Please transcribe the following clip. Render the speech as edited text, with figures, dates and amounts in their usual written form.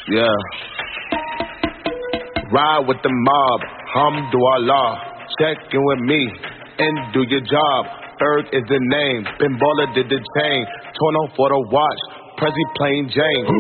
Yeah. Ride with the mob, Hamdulillah. Check in with me and do your job. Berg is the name, Ben Baller did the chain. Torn on for the watch, Prezi plain Jane.